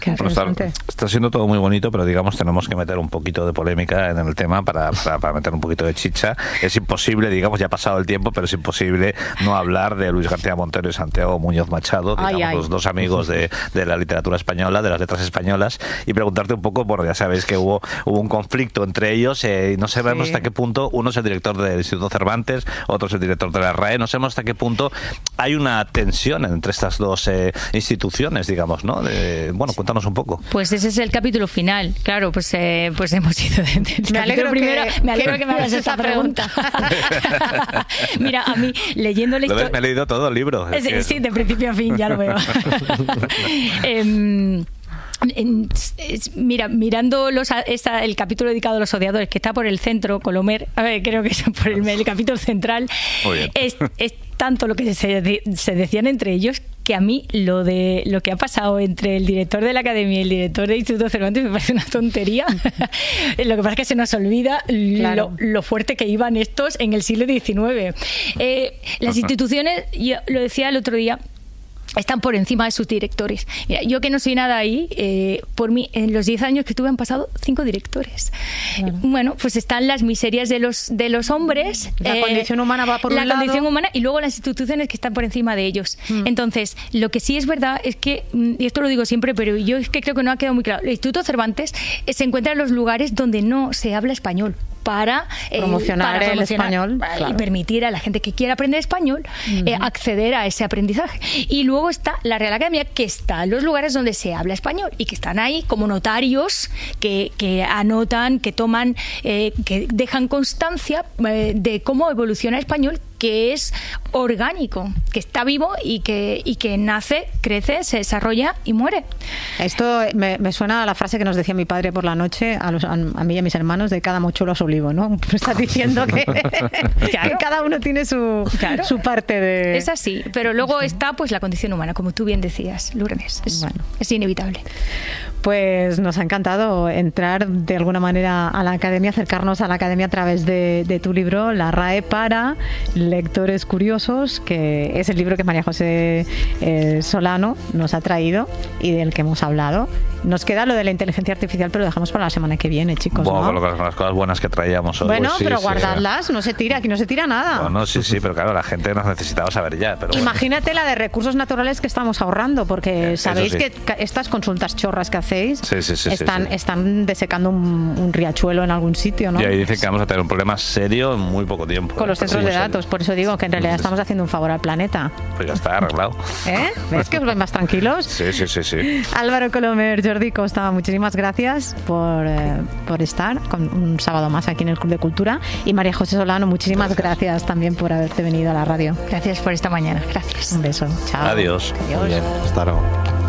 Está siendo todo muy bonito, pero digamos tenemos que meter un poquito de polémica en el tema para meter un poquito de chicha. Es imposible, digamos, ya ha pasado el tiempo, pero es imposible no hablar de Luis García Montero y Santiago Muñoz Machado, digamos, los dos amigos de la literatura española, de las letras españolas, y preguntarte un poco, porque ya sabéis que hubo un conflicto entre ellos, y no sabemos hasta qué punto uno es el director del Instituto Cervantes, otro es el director de la RAE, no sabemos hasta qué punto hay una tensión entre estas dos instituciones, digamos, ¿no? Bueno, cuéntanos un poco. Pues ese es el capítulo final, claro, pues hemos ido me alegro primero, me alegro que me hagas esta pregunta. Mira, a mí, leyendo la historia... Me he leído todo el libro. Sí, de principio a fin, ya lo veo. Mira, mirando el capítulo dedicado a los odiadores, que está por el centro, Colomer, creo que es por el capítulo central, es tanto lo que se decían entre ellos, que a mí lo que ha pasado entre el director de la Academia y el director del Instituto Cervantes me parece una tontería. Lo que pasa es que se nos olvida lo fuerte que iban estos en el siglo XIX. Las instituciones, yo lo decía el otro día, están por encima de sus directores. Mira, yo que no soy nada ahí, por mí, en los 10 años que estuve han pasado 5 directores. Bueno, pues están las miserias de los hombres. La condición humana va por un lado. La condición humana y luego las instituciones que están por encima de ellos. Entonces, lo que sí es verdad es que, y esto lo digo siempre, pero yo es que creo que no ha quedado muy claro, el Instituto Cervantes se encuentra en los lugares donde no se habla español, para promocionar el español y permitir a la gente que quiera aprender español acceder a ese aprendizaje. Y luego está la Real Academia, que está en los lugares donde se habla español y que están ahí como notarios que anotan, que toman, que dejan constancia de cómo evoluciona el español, que es orgánico, que está vivo y que nace, crece, se desarrolla y muere. Esto me suena a la frase que nos decía mi padre por la noche a mí y a mis hermanos, de cada mochuelo a su olivo, ¿no? Estás diciendo que, que cada uno tiene su parte de... Es así, pero luego está pues la condición humana, como tú bien decías, Lourdes. Es inevitable. Pues nos ha encantado entrar de alguna manera a la Academia, acercarnos a la Academia a través de tu libro, La RAE para lectores curiosos, que es el libro que María José Solano nos ha traído y del que hemos hablado. Nos queda lo de la inteligencia artificial, pero lo dejamos para la semana que viene, chicos. Bueno, ¿no? Con las cosas buenas que traíamos hoy. Bueno, pues sí, pero guardadlas, no se tira, aquí no se tira nada. Bueno, sí, pero claro, la gente nos necesitaba saber ya. Pero imagínate la de recursos naturales que estamos ahorrando, porque sabéis que estas consultas chorras que hacéis están desecando un riachuelo en algún sitio, ¿no? Y ahí dicen que vamos a tener un problema serio en muy poco tiempo. Con los centros de datos, por eso digo que en realidad estamos haciendo un favor al planeta. Pues ya está arreglado. ¿Ves que os vais más tranquilos? Sí. Álvaro Colomer, Jordi Costa, muchísimas gracias por estar con un sábado más aquí en el Club de Cultura. Y María José Solano, muchísimas gracias también por haberte venido a la radio. Gracias por esta mañana. Gracias. Un beso. Chao. Adiós. Adiós. Muy bien. Hasta luego.